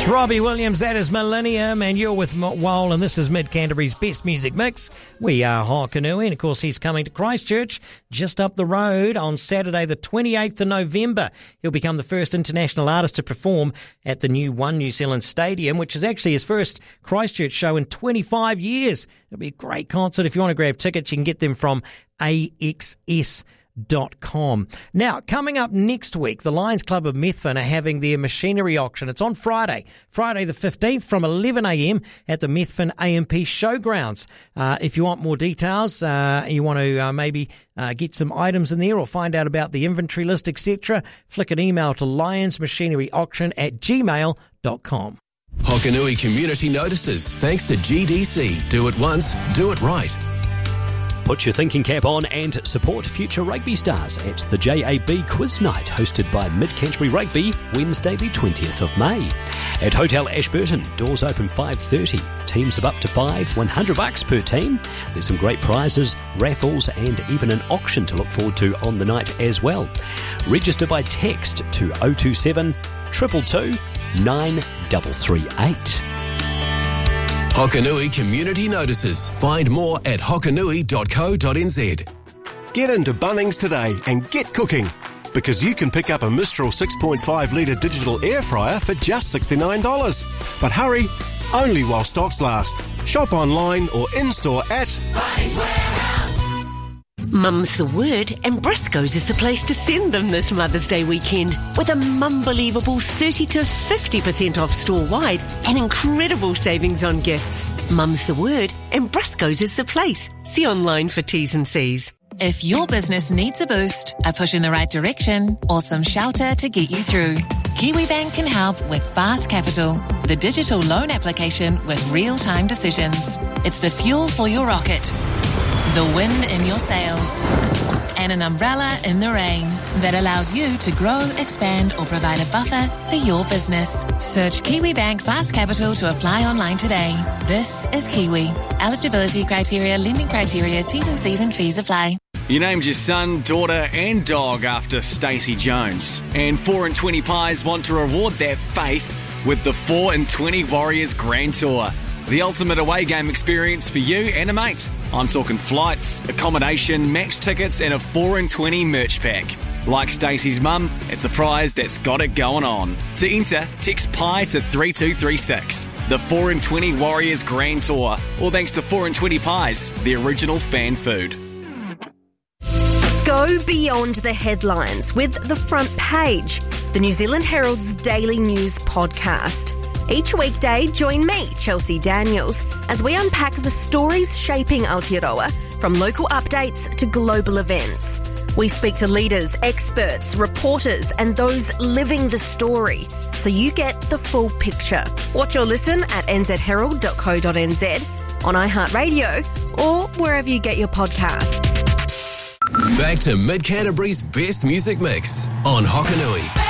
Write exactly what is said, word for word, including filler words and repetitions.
It's Robbie Williams, that is Millennium, and you're with Wole, and this is Mid Canterbury's Best Music Mix. We are Hokanui, and of course he's coming to Christchurch, just up the road, on Saturday the twenty-eighth of November. He'll become the first international artist to perform at the new One New Zealand Stadium, which is actually his first Christchurch show in twenty-five years. It'll be a great concert. If you want to grab tickets, you can get them from A X S dot com. Now, coming up next week, the Lions Club of Methven are having their machinery auction. It's on Friday, Friday the fifteenth from eleven a m at the Methven A M P Showgrounds. Uh, if you want more details, uh, you want to uh, maybe uh, get some items in there or find out about the inventory list, et cetera, flick an email to lionsmachineryauction at gmail dot com. Hokanui Community Notices, thanks to G D C. Do it once, do it right. Put your thinking cap on and support future rugby stars at the J A B Quiz Night, hosted by Mid Canterbury Rugby, Wednesday the twentieth of May. At Hotel Ashburton, doors open five thirty. Teams of up to five, one hundred bucks per team. There's some great prizes, raffles, and even an auction to look forward to on the night as well. Register by text to oh two seven, two two two, nine three three eight. Hokanui Community Notices. Find more at hokanui dot co dot n z. Get into Bunnings today and get cooking, because you can pick up a Mistral six point five litre digital air fryer for just sixty-nine dollars. But hurry, only while stocks last. Shop online or in-store at Bunnings Warehouse. Mum's the word, and Briscoe's is the place to send them this Mother's Day weekend, with a mum-believable thirty to fifty percent off store-wide and incredible savings on gifts. Mum's the word, and Briscoe's is the place. See online for T's and C's. If your business needs a boost, a push in the right direction, or some shelter to get you through, KiwiBank can help with Fast Capital, the digital loan application with real-time decisions. It's the fuel for your rocket, the wind in your sails, and an umbrella in the rain that allows you to grow, expand, or provide a buffer for your business. Search KiwiBank Fast Capital to apply online today. This is Kiwi. Eligibility criteria, lending criteria, T's and C's and fees apply. You named your son, daughter and dog after Stacey Jones. And four and twenty Pies want to reward that faith with the four and twenty Warriors Grand Tour. The ultimate away game experience for you and a mate. I'm talking flights, accommodation, match tickets and a four and twenty merch pack. Like Stacey's mum, it's a prize that's got it going on. To enter, text Pie to three two three six. The four and twenty Warriors Grand Tour. All thanks to four and twenty Pies, the original fan food. Go beyond the headlines with The Front Page, the New Zealand Herald's daily news podcast. Each weekday, join me, Chelsea Daniels, as we unpack the stories shaping Aotearoa, from local updates to global events. We speak to leaders, experts, reporters, and those living the story, so you get the full picture. Watch or listen at n z herald dot co dot n z, on iHeartRadio, or wherever you get your podcasts. Back to Mid Canterbury's Best Music Mix on Hokanui.